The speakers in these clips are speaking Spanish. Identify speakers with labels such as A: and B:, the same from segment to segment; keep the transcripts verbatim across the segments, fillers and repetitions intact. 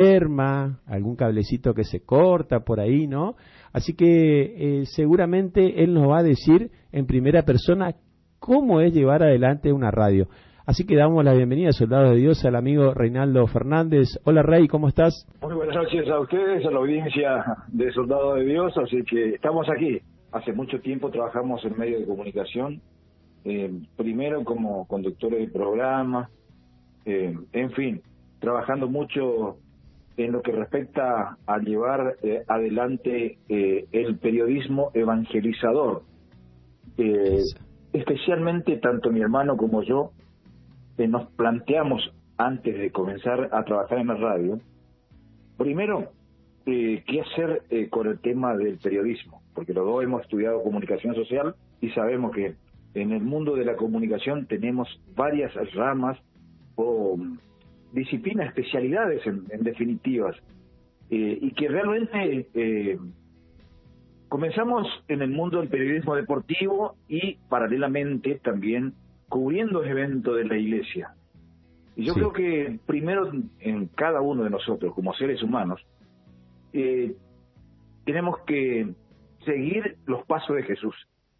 A: enferma, algún cablecito que se corta por ahí, ¿no? Así que eh, seguramente él nos va a decir en primera persona cómo es llevar adelante una radio. Así que damos la bienvenida, soldados de Dios, al amigo Reinaldo Fernández. Hola, Rey, ¿cómo estás?
B: Muy buenas noches a ustedes, a la audiencia de Soldados de Dios. Así que estamos aquí. Hace mucho tiempo trabajamos en medios de comunicación, eh, primero como conductores de programas, eh, en fin, trabajando mucho en lo que respecta a llevar eh, adelante eh, el periodismo evangelizador. Eh, especialmente tanto mi hermano como yo eh, nos planteamos antes de comenzar a trabajar en la radio, primero, eh, qué hacer eh, con el tema del periodismo, porque los dos hemos estudiado comunicación social y sabemos que en el mundo de la comunicación tenemos varias ramas o disciplinas, especialidades en, en definitivas, eh, y que realmente eh, comenzamos en el mundo del periodismo deportivo y paralelamente también cubriendo eventos de la iglesia. Y yo sí. creo que primero en cada uno de nosotros como seres humanos eh, tenemos que seguir los pasos de Jesús,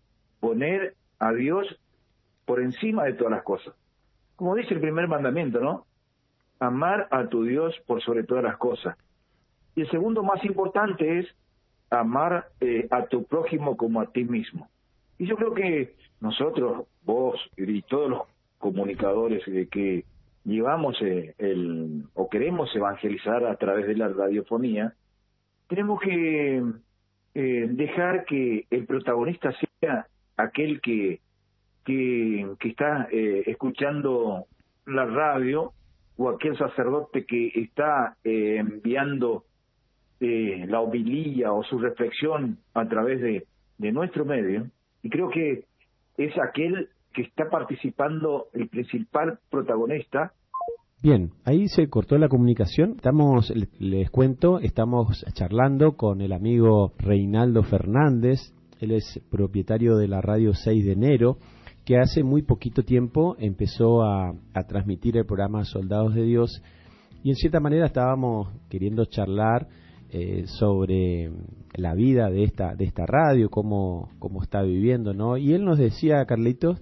B: poner a Dios por encima de todas las cosas. Como dice el primer mandamiento, ¿no? Amar a tu Dios por sobre todas las cosas. Y el segundo más importante es amar eh, a tu prójimo como a ti mismo. Y yo creo que nosotros, vos y todos los comunicadores eh, que llevamos eh, el o queremos evangelizar a través de la radiofonía, tenemos que eh, dejar que el protagonista sea aquel que que, que está eh, escuchando la radio, o aquel sacerdote que está eh, enviando eh, la homilía o su reflexión a través de, de nuestro medio. Y creo que es aquel que está participando, el principal protagonista.
A: Bien, ahí se cortó la comunicación. Estamos, les cuento, estamos charlando con el amigo Reinaldo Fernández. Él es propietario de la radio seis de enero, que hace muy poquito tiempo empezó a, a transmitir el programa Soldados de Dios, y en cierta manera estábamos queriendo charlar eh, sobre la vida de esta de esta radio, cómo, cómo está viviendo, ¿no? Y él nos decía, Carlitos,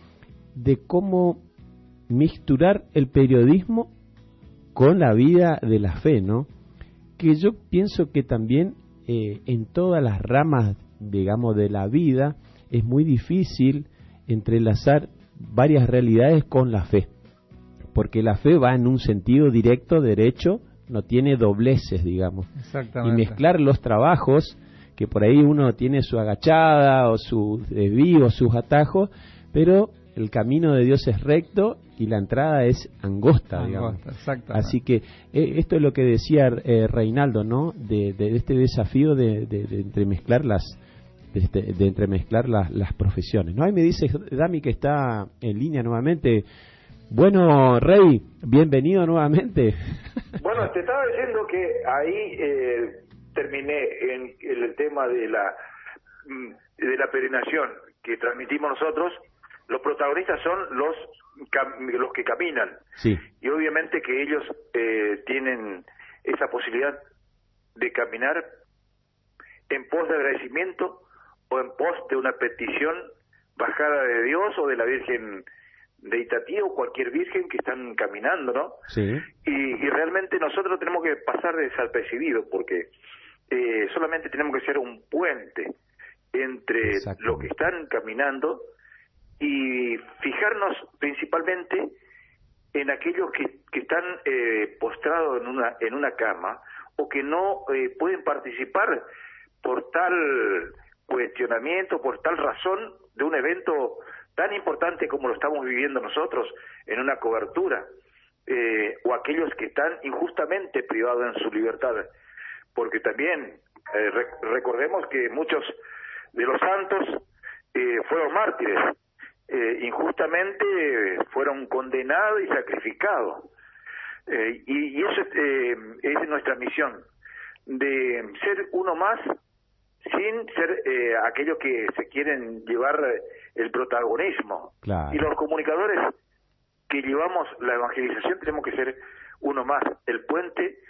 A: de cómo mixturar el periodismo con la vida de la fe, ¿no? Que yo pienso que también eh, en todas las ramas, digamos, de la vida es muy difícil entrelazar varias realidades con la fe, porque la fe va en un sentido directo, derecho, no tiene dobleces, digamos.
C: Exactamente.
A: Y mezclar los trabajos, que por ahí uno tiene su agachada o su desvío, sus atajos, pero el camino de Dios es recto y la entrada es angosta,
C: angosta
A: digamos.
C: Exactamente.
A: Así que eh, esto es lo que decía eh, Reinaldo, ¿no? De, de este desafío de, de, de entremezclar las De, de entremezclar las, las profesiones, ¿no? Ahí me dice Dami que está en línea nuevamente. Bueno, Rey, bienvenido nuevamente.
B: Bueno, te estaba diciendo que ahí eh, terminé en, en el tema de la de la peregrinación que transmitimos nosotros. Los protagonistas son los los que caminan,
A: sí.
B: Y obviamente que ellos eh, tienen esa posibilidad de caminar en pos de agradecimiento o en pos de una petición bajada de Dios o de la Virgen de Itatí o cualquier virgen que están caminando, ¿no?
A: Sí.
B: Y, y realmente nosotros tenemos que pasar desapercibidos porque eh, solamente tenemos que ser un puente entre los que están caminando y fijarnos principalmente en aquellos que, que están eh, postrados en una en una cama o que no eh, pueden participar por tal cuestionamiento, por tal razón de un evento tan importante como lo estamos viviendo nosotros en una cobertura, eh, o aquellos que están injustamente privados en su libertad, porque también eh, rec recordemos que muchos de los santos eh, fueron mártires, eh, injustamente eh, fueron condenados y sacrificados, eh, y, y eso eh, es nuestra misión, de ser uno más sin ser eh, aquellos que se quieren llevar el protagonismo.
A: Claro.
B: Y los comunicadores que llevamos la evangelización tenemos que ser uno más, el puente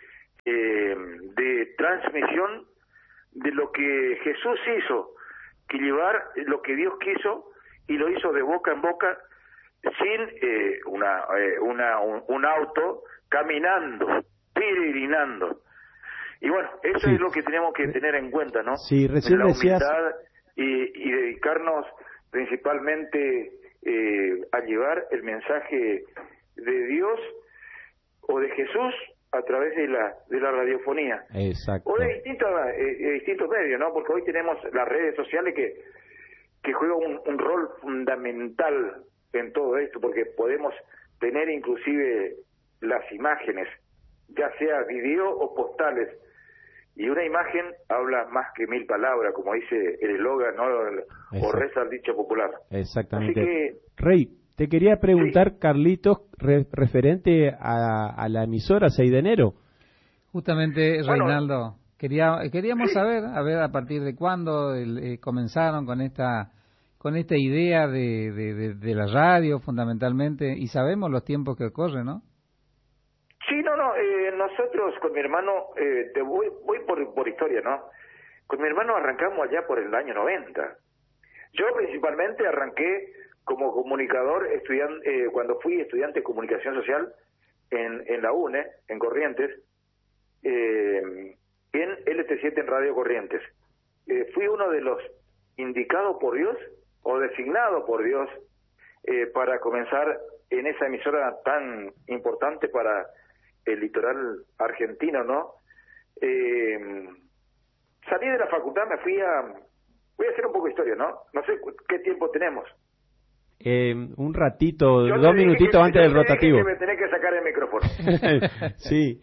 C: eh, de transmisión de lo que Jesús hizo, que llevar lo que Dios quiso y lo hizo de boca en boca sin eh, una, eh, una un, un auto, caminando, peregrinando. Y bueno, eso
A: sí.
C: es lo que tenemos que tener en cuenta, ¿no?
A: Sí, recién
C: la
A: decías...
C: humildad y, y dedicarnos principalmente eh, a llevar el mensaje de Dios o de Jesús a través de la de la radiofonía.
A: Exacto.
C: O de distintos, eh, de distintos medios, ¿no? Porque hoy tenemos las redes sociales que, que juegan un, un rol fundamental en todo esto, porque podemos tener inclusive las imágenes, ya sea video o postales, y una imagen habla más que mil palabras, como dice el eslogan, ¿no? O reza el dicho popular.
A: Exactamente.
C: Así que,
A: Rey, te quería preguntar,
C: sí.
A: Carlitos, re, referente a, a la emisora seis de enero.
D: Justamente,
C: bueno,
D: Reinaldo, quería, queríamos
C: sí.
D: saber, a ver a partir de cuándo el, eh, comenzaron con esta con esta idea de, de, de, de la radio, fundamentalmente, y sabemos los tiempos que corren, ¿no?
C: Sí, no, no, eh, nosotros con mi hermano, eh, te voy, voy por, por historia, ¿no? Con mi hermano arrancamos allá por el año noventa. Yo principalmente arranqué como comunicador estudiante, eh, cuando fui estudiante de comunicación social en, en la U N E, en Corrientes, eh, en L T siete en Radio Corrientes. Eh, fui uno de los indicados por Dios o designado por Dios eh, para comenzar en esa emisora tan importante para el litoral argentino, ¿no? Eh, salí de la facultad, me fui a... Voy a hacer un poco de historia, ¿no? No sé qué tiempo tenemos.
A: Eh, un ratito,
C: yo
A: dos minutitos
C: que,
A: antes del rotativo.
C: Que me tenés que sacar el micrófono.
A: sí.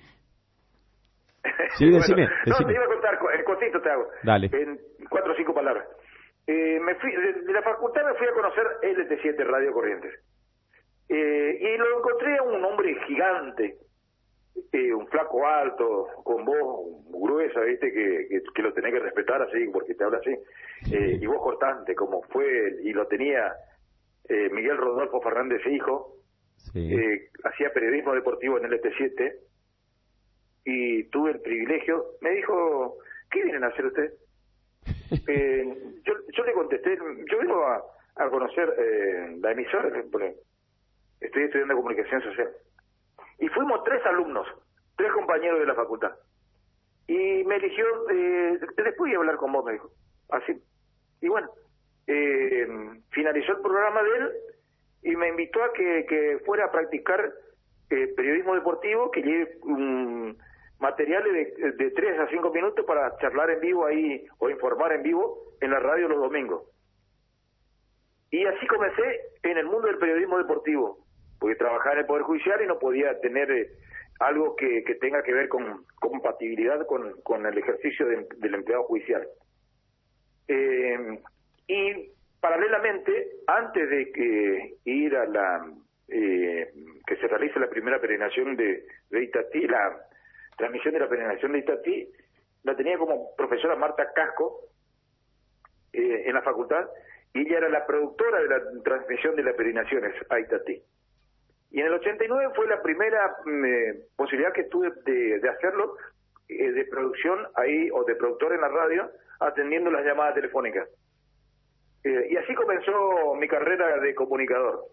A: Sí, decime,
C: bueno,
A: decime.
C: No, te iba a contar, en cortito te hago.
A: Dale.
C: En cuatro o cinco palabras. Eh, me fui, de, de la facultad me fui a conocer L T siete Radio Corrientes. Eh, y lo encontré a un hombre gigante, eh, un flaco alto, con voz gruesa, ¿viste? Que, que, que lo tenés que respetar así, porque te habla así. Eh, y voz cortante, como fue, y lo tenía eh, Miguel Rodolfo Fernández, hijo.
A: Sí.
C: Eh, hacía periodismo deportivo en L T siete. Y tuve el privilegio, me dijo, ¿qué vienen a hacer ustedes? eh, yo, yo le contesté, yo vengo a, a conocer eh, la emisora, porque estoy estudiando comunicación social. Y fuimos tres alumnos, tres compañeros de la facultad. Y me eligió, eh, después voy a hablar con vos, me dijo. Así. Y bueno, eh, finalizó el programa de él y me invitó a que, que fuera a practicar eh, periodismo deportivo, que lleve um, materiales de, de tres a cinco minutos para charlar en vivo ahí o informar en vivo en la radio los domingos. Y así comencé en el mundo del periodismo deportivo, porque trabajaba en el Poder Judicial y no podía tener eh, algo que, que tenga que ver con compatibilidad con, con el ejercicio de, del empleado judicial. Eh, y paralelamente, antes de que ir a la eh, que se realice la primera peregrinación de, de Itatí, la transmisión de la peregrinación de Itatí, la tenía como profesora Marta Casco eh, en la facultad, y ella era la productora de la transmisión de las peregrinaciones a Itatí. Y en el ochenta y nueve fue la primera eh, posibilidad que tuve de, de hacerlo, eh, de producción ahí, o de productor en la radio, atendiendo las llamadas telefónicas. Eh, y así comenzó mi carrera de comunicador.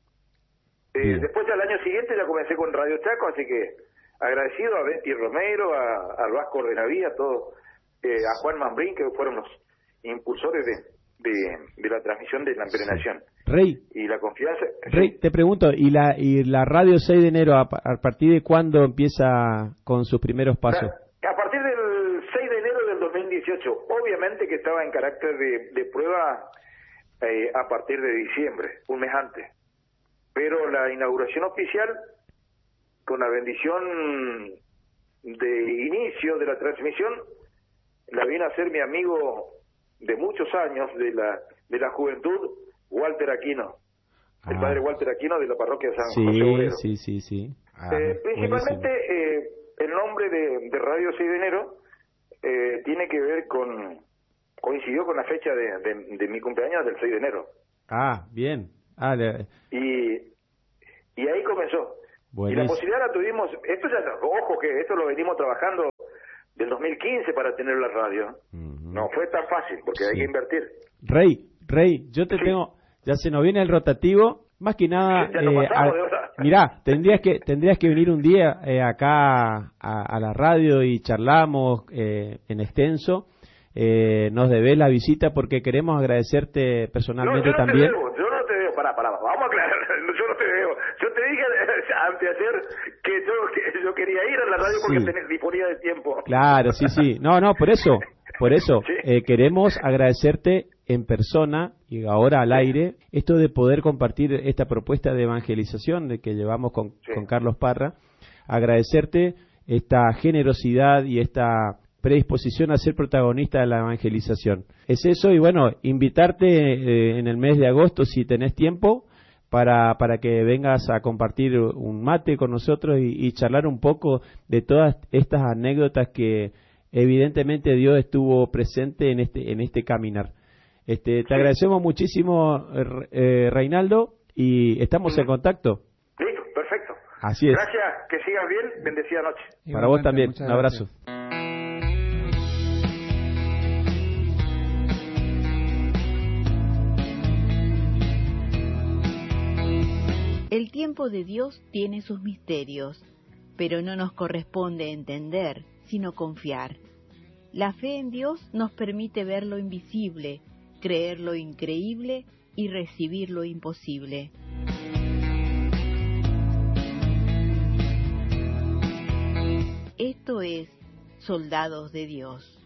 C: Eh, después, al año siguiente, ya comencé con Radio Chaco, así que agradecido a Betty Romero, a, al Vasco Ordenavía, a todos, eh, a Juan Mambrín, que fueron los impulsores de, de, de la transmisión de la peregrinación.
A: Sí. Rey.
C: Y la confianza...
A: Rey,
C: sí.
A: te pregunto, ¿y la y la radio seis de enero, a, a partir de cuándo empieza con sus primeros pasos?
C: A partir del seis de enero del dos mil dieciocho, obviamente que estaba en carácter de, de prueba eh, a partir de diciembre, un mes antes. Pero la inauguración oficial, con la bendición de inicio de la transmisión, la vino a hacer mi amigo de muchos años, de la de la juventud, Walter Aquino, ah. el padre Walter Aquino de la parroquia de San
A: sí,
C: José Obrero.
A: Sí, sí, sí. Ah,
C: eh, principalmente eh, el nombre de, de Radio seis de enero eh, tiene que ver con, coincidió con la fecha de, de, de mi cumpleaños del seis de enero.
A: Ah, bien. Ah, le...
C: Y, y ahí comenzó. Y la posibilidad la tuvimos, esto ya, ojo que esto lo venimos trabajando del dos mil quince para tener la radio. Uh-huh. No fue tan fácil, porque sí. hay que invertir.
A: Rey, Rey, yo te sí. tengo, ya se nos viene el rotativo, más que nada,
C: ya eh,
A: a, mirá, tendrías que tendrías que venir un día eh, acá a, a la radio y charlamos eh, en extenso. Eh, nos debes la visita porque queremos agradecerte personalmente
C: no, yo no
A: también.
C: Te debo, yo no te veo, pará, pará, vamos a aclarar, yo no te veo. Yo te dije anteayer que yo, que yo quería ir a la radio porque sí. tenés, disponía de tiempo.
A: Claro, sí, sí. No, no, por eso, por eso ¿sí? eh, queremos agradecerte en persona y ahora al aire esto de poder compartir esta propuesta de evangelización de que llevamos con, sí. con Carlos Parra. Agradecerte esta generosidad y esta predisposición a ser protagonista de la evangelización. Es eso, y bueno, invitarte eh, en el mes de agosto, si tenés tiempo, para, para que vengas a compartir un mate con nosotros y, y charlar un poco de todas estas anécdotas que evidentemente Dios estuvo presente en este, en este caminar. Este, te agradecemos muchísimo, eh, Reinaldo, y estamos en contacto.
C: Listo, perfecto.
A: Así es.
C: Gracias, que sigas bien, bendecida noche.
A: Para vos también, un abrazo. Gracias.
E: El tiempo de Dios tiene sus misterios, pero no nos corresponde entender, sino confiar. La fe en Dios nos permite ver lo invisible, creer lo increíble y recibir lo imposible. Esto es Soldados de Dios.